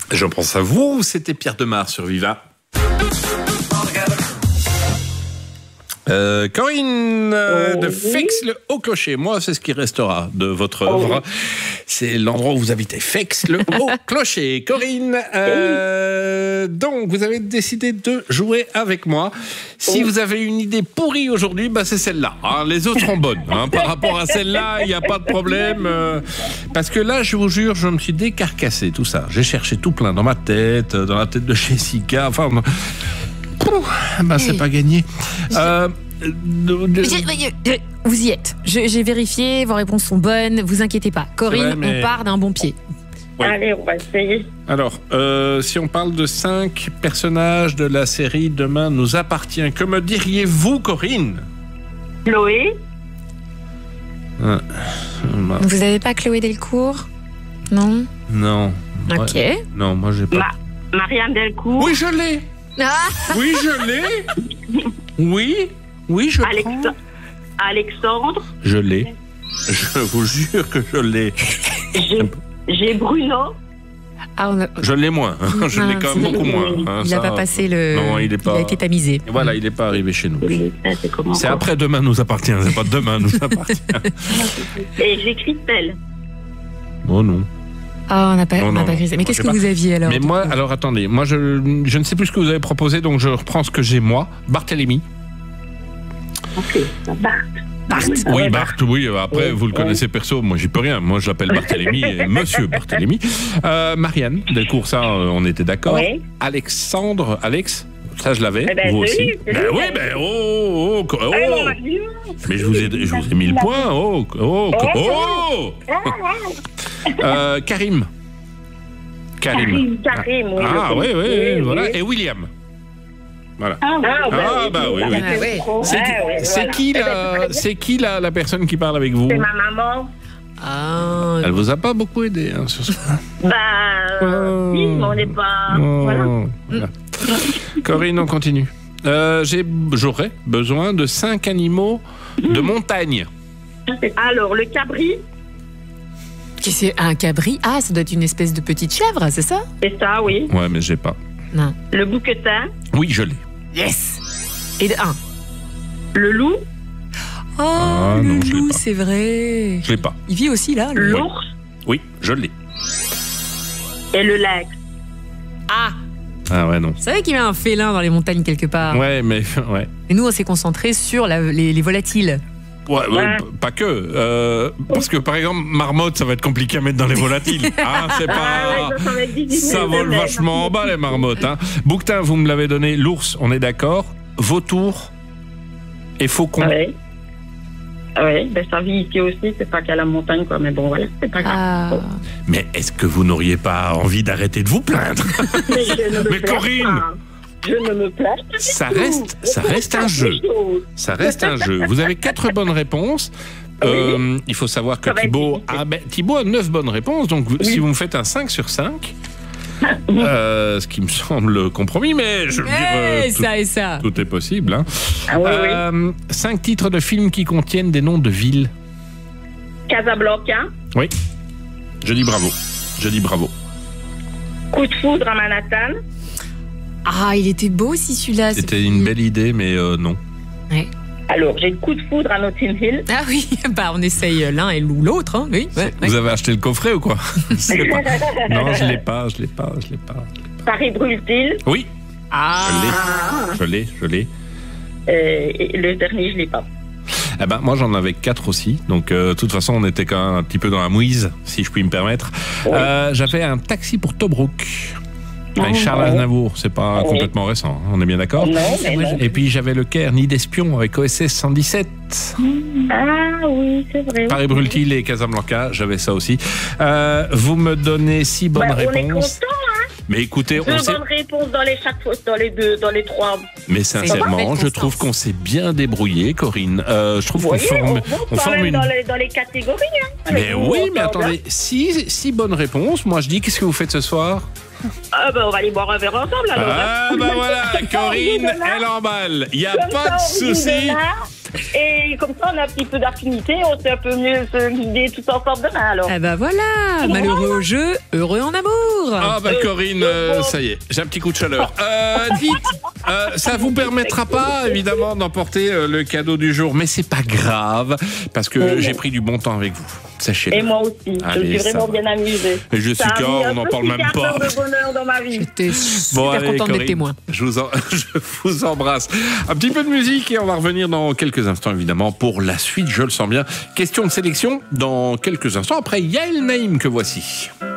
Je pense à vous, c'était Pierre Demar sur Viva. Corinne de Fex le Haut Clocher. Moi, c'est ce qui restera de votre œuvre. C'est l'endroit où vous habitez, Fex le Haut Clocher. Corinne, donc vous avez décidé de jouer avec moi. Si vous avez une idée pourrie aujourd'hui, bah c'est celle-là. Hein. Les autres sont bonnes. Hein. Par rapport à celle-là, il n'y a pas de problème. Parce que là, je vous jure, je me suis décarcassé tout ça. J'ai cherché tout plein dans ma tête, dans la tête de Jessica. Enfin, bah c'est pas gagné. Vous y êtes. J'ai vérifié, vos réponses sont bonnes, vous inquiétez pas. Corinne, on part d'un bon pied. Oui. Allez, on va essayer. Alors, si on parle de 5 personnages de la série Demain nous appartient, que me diriez-vous, Corinne? Chloé. Vous n'avez pas Chloé Delcourt? Non. Non. Ok. Ouais. Non, moi j'ai pas. Marianne Delcourt. Oui, je l'ai. Oui, je l'ai. Oui, je prends. Alexandre. Je l'ai. Je vous jure que je l'ai. J'ai Bruno. Je l'ai moins. Je l'ai quand même beaucoup moins. Hein, il n'a pas passé le. Non, il a été tamisé. Et voilà, il n'est pas arrivé chez nous. C'est après Demain nous appartient. C'est pas Demain nous appartient. Et j'ai Christelle. Oh non. Ah, on n'a pas grisé. Mais qu'est-ce que vous aviez alors? Mais moi, alors attendez, moi je ne sais plus ce que vous avez proposé, donc je reprends ce que j'ai moi. Barthélemy. Ok, Bart. Oui, Bart, oui. Après, vous le connaissez perso, moi j'y peux rien. Moi je l'appelle Barthélemy, et Monsieur Barthélemy. Marianne Delcourt, ça, on était d'accord. Oui. Alexandre, Alex, ça je l'avais. Vous aussi. Oui, mais je vous ai mis le point. Karim. Karim, ah oui, voilà. Et William. Voilà. Oui. C'est qui la personne qui parle avec vous? C'est ma maman. Elle vous a pas beaucoup aidé sur ce point. Oui, mais on n'est pas. Voilà. Corinne, on continue. J'aurais besoin de 5 animaux de montagne. Alors, le cabri. C'est un cabri? Ah, ça doit être une espèce de petite chèvre, c'est ça? C'est ça, oui. Ouais, mais j'ai pas. Non. Le bouquetin. Oui, je l'ai. Yes. Et de 1. Le loup. Oh, le loup, c'est vrai. Je l'ai pas. Il vit aussi là, l'ours. Oui, je l'ai. Et le lac. Ah ouais, non. C'est vrai qu'il y a un félin dans les montagnes quelque part. Ouais, mais ouais. Et nous, on s'est concentré sur les volatiles. Ouais. Pas que. Parce que par exemple, marmotte, ça va être compliqué à mettre dans les volatiles. C'est pas. Ça vole vachement en bas les marmottes. Hein. Bouquetin, vous me l'avez donné. L'ours, on est d'accord. Vautour et faucon. Oui, ça vit ici aussi. C'est pas qu'à la montagne, quoi. Mais bon, voilà, c'est pas grave. Mais est-ce que vous n'auriez pas envie d'arrêter de vous plaindre? Mais Corinne. Je ne me plains pas. Ça reste un jeu. Ça reste un jeu. Vous avez 4 bonnes réponses. Il faut savoir que Thibaut a 9 bonnes réponses. Donc, si vous me faites un 5 sur 5, ce qui me semble compromis, mais je veux dire, tout est possible. Hein. 5 titres de films qui contiennent des noms de villes. Casablanca. Oui. Je dis bravo. Coup de foudre à Manhattan. Ah, il était beau aussi celui-là. C'était une belle idée, mais non. Ouais. Alors, j'ai Coup de foudre à Notting Hill. Ah oui, on essaye l'un et l'autre. Hein. Oui, Vous avez acheté le coffret ou quoi? Non, je l'ai pas. Paris brûle-t-il? Oui. Je l'ai. Et le dernier, je l'ai pas. Moi j'en avais 4 aussi, donc de toute façon on était quand même un petit peu dans la mouise, si je puis me permettre. J'avais un taxi pour Tobruk. Avec Charles Aznavour, c'est pas complètement récent, on est bien d'accord? Et puis j'avais le Caire, Nid d'espion avec OSS 117. Ah oui, c'est vrai. Paris brûle-t-il et Casablanca, j'avais ça aussi. Vous me donnez 6 bonnes réponses. On est content, hein? Mais écoutez, 2 bonnes réponses dans les 3. Mais sincèrement, je trouve qu'on s'est bien débrouillé, Corinne. Je trouve qu'on forme une... dans les catégories. Hein, mais oui, mais attendez, 6 bonnes réponses. Moi je dis, qu'est-ce que vous faites ce soir? On va aller boire un verre ensemble alors. Voilà, Corinne, elle emballe. Il n'y a pas de souci. Et comme ça, on a un petit peu d'affinité, on sait un peu mieux se guider tout ensemble demain alors. Voilà, malheureux au jeu, heureux en amour. retour. Ah bah Corinne, ça y est, j'ai un petit coup de chaleur. Dites, ça vous permettra pas évidemment d'emporter le cadeau du jour, mais c'est pas grave parce que j'ai pris du bon temps avec vous. Sachez-le. Et moi aussi. Allez, je suis vraiment bien amusée. Et je suis on n'en parle même pas. de bonheur dans ma vie. J'étais super contente d'être témoin. Je vous embrasse. Un petit peu de musique et on va revenir dans quelques instants évidemment pour la suite, je le sens bien. Question de sélection dans quelques instants après Yael Naïm que voici.